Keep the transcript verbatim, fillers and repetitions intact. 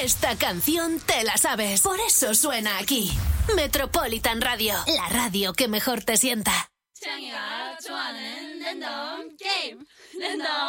Esta canción te la sabes. Por eso suena aquí. Metropolitan Radio. La radio que mejor te sienta. 창이가 좋아하는 랜덤 게임 랜덤